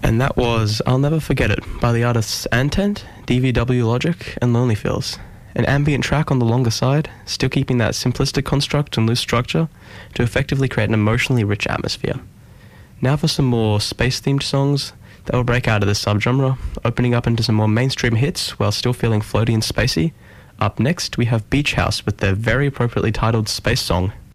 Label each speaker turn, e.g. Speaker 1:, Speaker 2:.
Speaker 1: And that was I'll Never Forget It by the artists Antent, DVW Logic, and Lonely Feels. An ambient track on the longer side, still keeping that simplistic construct and loose structure to effectively create an emotionally rich atmosphere. Now for some more space-themed songs that will break out of this subgenre, opening up into some more mainstream hits while still feeling floaty and spacey. Up next, we have Beach House with their very appropriately titled Space Song.